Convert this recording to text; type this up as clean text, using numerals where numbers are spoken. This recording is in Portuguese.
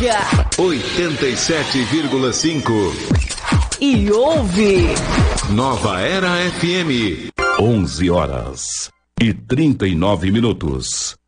liga 87,5 e ouve Nova Era FM. 11 horas e 39 minutos.